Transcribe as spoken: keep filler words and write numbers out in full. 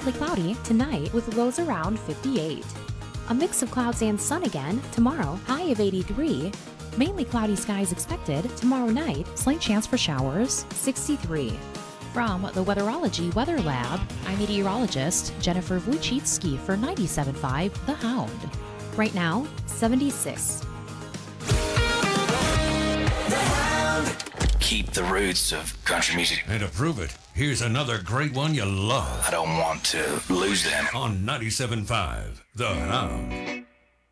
partly cloudy tonight with lows around fifty-eight. A mix of clouds and sun again tomorrow, high of eighty-three. Mainly cloudy skies expected tomorrow night, slight chance for showers, sixty-three. From the Weatherology Weather Lab, I'm meteorologist Jennifer Wojcicki for ninety-seven point five The Hound. Right now, seventy-six. Keep the roots of country music. And to prove it, here's another great one you love. I don't want to lose them. On ninety-seven point five The Hound.